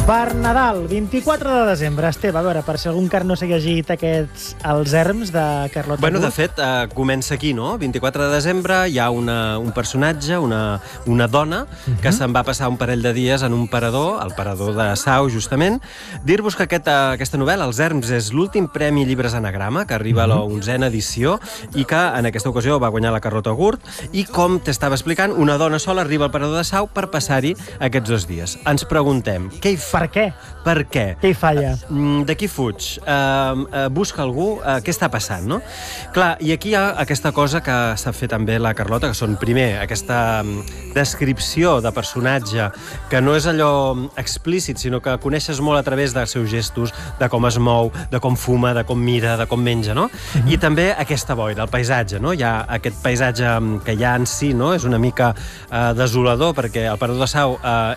Per Nadal, 24 de desembre. Esteve, a veure, per si algun car no s'ha llegit els erms de Carlota Bueno, Gurt. de fet, comença aquí, no? 24 de desembre hi ha un personatge, una dona, que se'n va passar un parell de dies en un parador, el parador de Sau, justament. Dir-vos que aquesta novel·la, Els erms, és l'últim Premi Llibres Anagrama, que arriba a la 11a edició, i que en aquesta ocasió va guanyar la Carlota Gurt, i com t'estava explicant, una dona sola arriba al parador de Sau per passar-hi aquests 2 dies. Ens preguntem, què hi fa? Per què? Per què? Què hi falla? De qui fuig? Busca algú? Què està passant, no? Clar, i aquí hi ha aquesta cosa que s'ha fet també la Carlota, que són, primer, aquesta descripció de personatge que no és allò explícit, sinó que coneixes molt a través dels seus gestos, de com es mou, de com fuma, de com mira, de com menja, no? I també aquesta boira, el paisatge, no? Hi ha aquest paisatge que ja en si, no? És una mica desolador, perquè el parador de Sau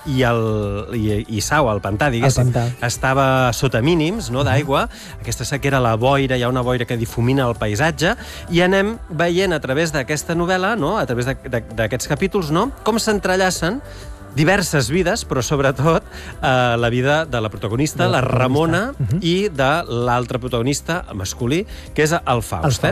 i Sau, el pantà, diguéssim, estava sota mínims, no?, d'aigua. Aquesta sequera, la boira, hi ha una boira que difumina el paisatge, i anem veient a través d'aquesta novel·la, no?, a través d'aquests capítols, no?, com s'entrellacen diverses vides, però sobretot la vida de la protagonista, la Ramona, i de l'altre protagonista masculí, que és el Faust.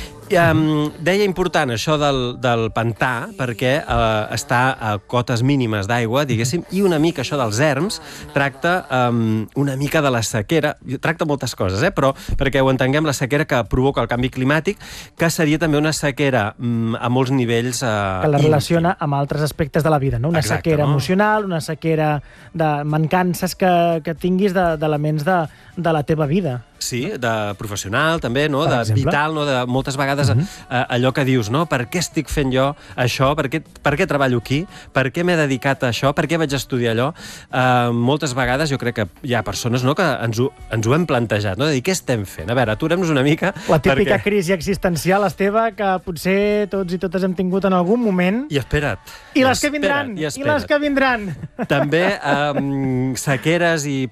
Deia important això del pantà, perquè està a cotes mínimes d'aigua, diguéssim, i una mica això dels erms tracta una mica de la sequera, tracta moltes coses, però perquè ho entenguem, la sequera que provoca el canvi climàtic, que seria també una sequera a molts nivells que la relaciona amb altres aspectes de la vida, no? Una sequera emocional, una sequera de mancances que tinguis d'elements de la teva vida. Sí, de professional també, no? De vital, no? De moltes vegades allò que dius, no? Per què estic fent jo això? Per què treballo aquí? Per què m'he dedicat a això? Per què vaig estudiar allò? Moltes vegades jo crec que hi ha persones, no?, que ens ho hem plantejat, no? De dir, què estem fent? A veure, aturem-nos una mica. La típica crisi existencial, Esteve, que potser tots i totes hem tingut en algun moment. I espera't. I les que vindran! I les que vindran! També sequeres i